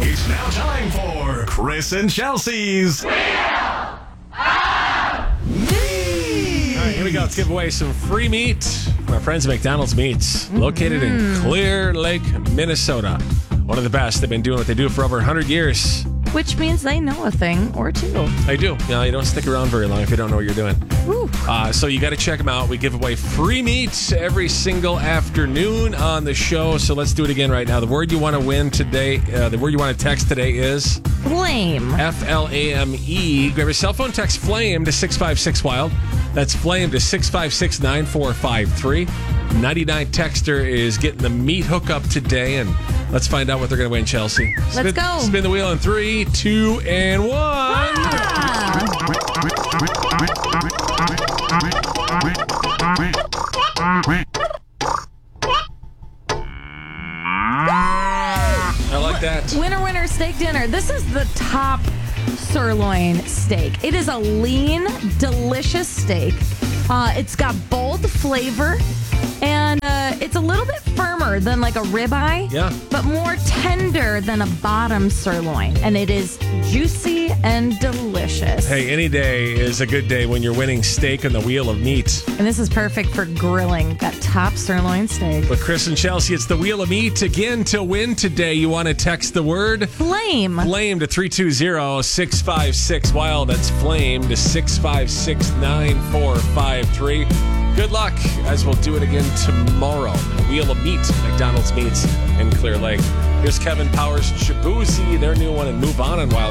It's now time for Chris and Chelsea's All right, here we go. Let's give away some free meat from our friends at McDonald's Meats, located in Clear Lake, Minnesota. One of the best. They've been doing what they do for over 100 years. Which means they know a thing or two. They do. You don't stick around very long if you don't know what you're doing. Woo. So you got to check them out. We give away free meat every single afternoon on the show. So let's do it again right now. The word you want to win today, the word you want to text today is Flame. FLAME. Grab your cell phone, text FLAME to 656-WILD. That's FLAME to 656-9453. 99 texter is getting the meat hookup today, and let's find out what they're going to win, Chelsea. Let's go. Spin the wheel in 3, 2, and 1. I like that. Winner, steak dinner. This is the top sirloin steak. It is a lean, delicious steak. It's got bold flavor, and it's a little bit firmer than like a ribeye, but more tender than a bottom sirloin. And it is juicy and delicious. Hey, any day is a good day when you're winning steak on the wheel of meat. And this is perfect for grilling that top sirloin steak. But Chris and Chelsea, it's the wheel of meat. Again, to win today, you want to text the word Flame. Flame to 320-656-WILD. That's Flame to 656-9453. Good luck, as we'll do it again tomorrow. The Wheel of Meat, McDonald's Meats in Clear Lake. Here's Kevin Powers' Shabuzi, their new one, and Move On Wild.